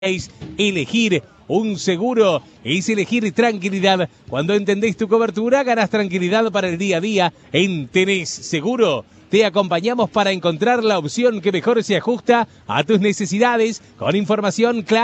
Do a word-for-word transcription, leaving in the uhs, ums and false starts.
es elegir un seguro, es elegir tranquilidad. Cuando entendés tu cobertura, ganás tranquilidad para el día a día. En Tenés Seguro te acompañamos para encontrar la opción que mejor se ajusta a tus necesidades, con información clara.